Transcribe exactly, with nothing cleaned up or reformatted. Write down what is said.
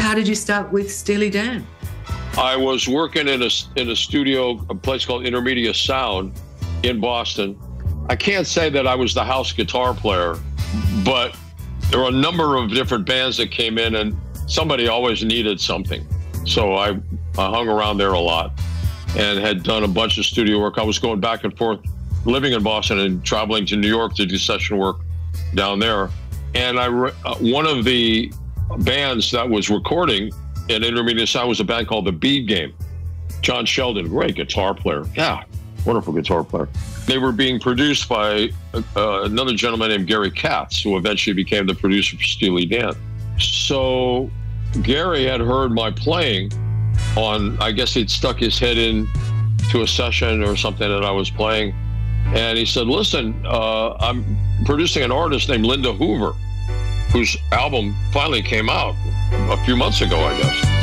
how did you start with Steely Dan? I was working in a, in a studio, a place called Intermedia Sound in Boston. I can't say that I was the house guitar player, but there were a number of different bands that came in and somebody always needed something. So I, I hung around there a lot and had done a bunch of studio work. I was going back and forth, living in Boston and traveling to New York to do session work down there. And I, uh, one of the bands that was recording in Intermedia Sound was a band called The Bead Game. John Sheldon, great guitar player. Yeah, wonderful guitar player. They were being produced by uh, another gentleman named Gary Katz, who eventually became the producer for Steely Dan. So Gary had heard my playing on, I guess he'd stuck his head in to a session or something that I was playing. And he said, listen, uh, I'm producing an artist named Linda Hoover, whose album finally came out a few months ago, I guess.